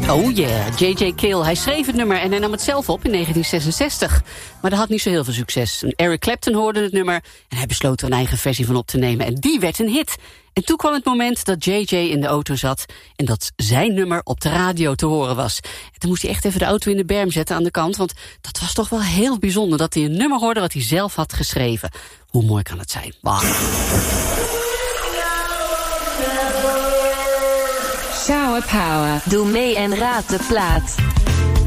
Oh yeah, J.J. Cale. Hij schreef het nummer en hij nam het zelf op in 1966. Maar dat had niet zo heel veel succes. Eric Clapton hoorde het nummer en hij besloot er een eigen versie van op te nemen. En die werd een hit. En toen kwam het moment dat J.J. in de auto zat en dat zijn nummer op de radio te horen was. En toen moest hij echt even de auto in de berm zetten aan de kant, want dat was toch wel heel bijzonder dat hij een nummer hoorde wat hij zelf had geschreven. Hoe mooi kan het zijn? Shower Power. Doe mee en raad de plaat.